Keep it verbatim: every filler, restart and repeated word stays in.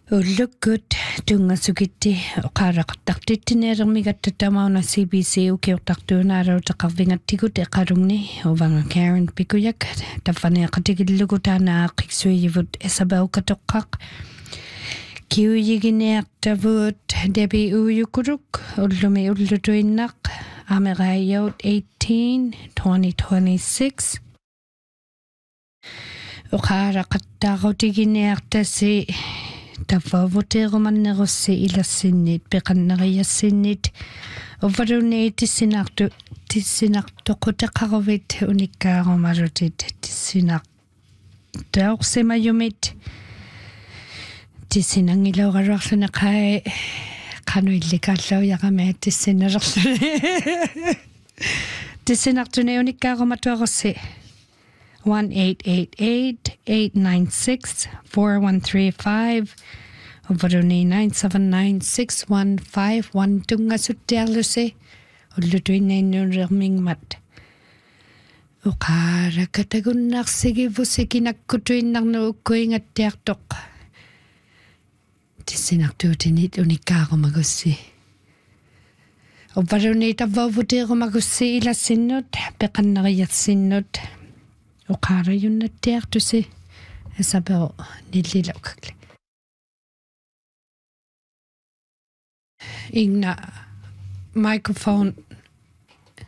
Ullukut tungasukiti qaraqtartittineermigattamauna C B C ukiortartuunaaruutaqarvingattikut eqalungni uvanga Karen Pikuyak tafaneeqatikillukutaanaaqiksuiyivut esabaukatoqqaq kiuyigineartavut Debbie Uyukuruk ullumi ullutuinnaq ameqaayaut eighteen twenty twenty-six uqaaraqattaaqutigineartasi tafavuteerumannerussi ilassinnit peqanneriassinnit uvaruni tissinartu tissinartoqutaqaruvit unikkaarumalutit tissinaq taorsimayumit tissinangilaurarluarluna qai qanuillikaalluujaqamaat tissinerlerluni tissinartuni unikkaarumattuarussi one eight eight eight eight nine six four one three five Uvaruni nine seven nine six one five one tungasuttiarlusi ullutuinnainnuulermingmat uqaara katagunnarsigivusikinakkutuinnarnu ukkuingattiartoq tissinartuutinit unikkaarumakussi Uvaruni tavvavuteerumakussi ilassinnut peqanneriassinnut uqaarayunnattiartusi esapero nillilauqaqli Igna microphone